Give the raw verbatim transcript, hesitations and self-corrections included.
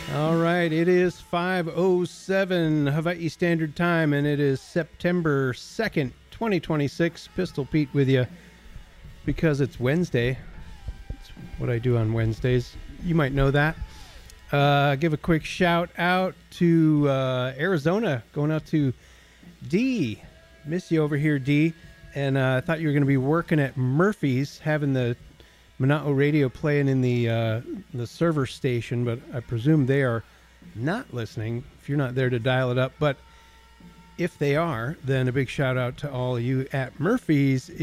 All right, it is five oh seven Hawaii Standard Time, and it is September second, twenty twenty-six. Pistol Pete with you because it's Wednesday. That's what I do on Wednesdays. You might know that. Uh, give a quick shout out to uh, Arizona, going out to D. Miss you over here, D. And uh, I thought you were going to be working at Murphy's, having the Mana'o radio playing in the uh, the server station, but I presume they are not listening if you're not there to dial it up. But if they are, then a big shout out to all of you at Murphy's